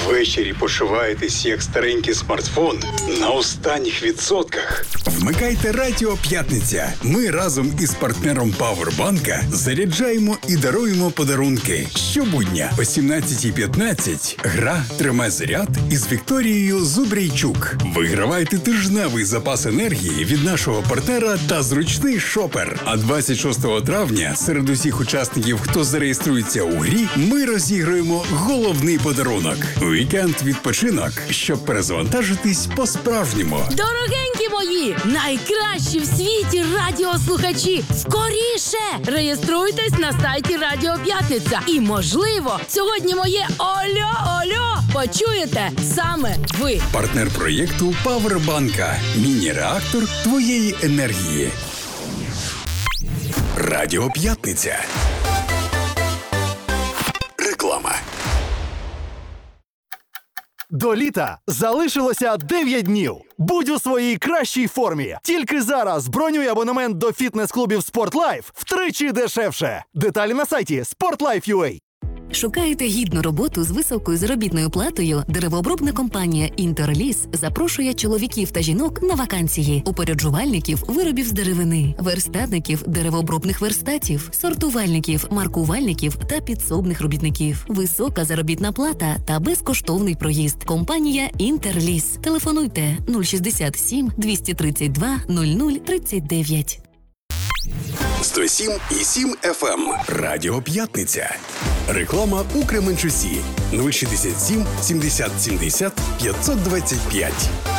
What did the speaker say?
Ввечері почуваєтесь як старенький смартфон на останніх відсотках. Вмикайте Радіо П'ятниця. Ми разом із партнером Павербанка заряджаємо і даруємо подарунки. Щобудня о 17:15 гра «Тримай заряд» із Вікторією Зубрійчук. Вигравайте тижневий запас енергії від нашого партнера та зручний шопер. А 26 травня серед усіх учасників, хто зареєструється у грі, ми розіграємо головний подарунок – вікенд-відпочинок, щоб перезавантажитись по-справжньому. Дорогенькі мої, найкращі в світі радіослухачі, скоріше реєструйтесь на сайті Радіо П'ятниця. І, можливо, сьогодні моє «Ольо-Ольо» почуєте саме ви. Партнер проєкту Павербанка. Міні-реактор твоєї енергії. Радіо П'ятниця. Реклама. До літа залишилося 9 днів. Будь у своїй кращій формі. Тільки зараз бронюй абонемент до фітнес-клубів SportLife втричі дешевше. Деталі на сайті sportlife.ua. Шукаєте гідну роботу з високою заробітною платою? Деревообробна компанія «Інтерліс» запрошує чоловіків та жінок на вакансії. Упоряджувальників виробів з деревини, верстатників деревообробних верстатів, сортувальників, маркувальників та підсобних робітників. Висока заробітна плата та безкоштовний проїзд. Компанія «Інтерліс». Телефонуйте 067 232 0039. 107,7 FM. Радіо П'ятниця. Реклама у Кременчусі. 067 70 70 525.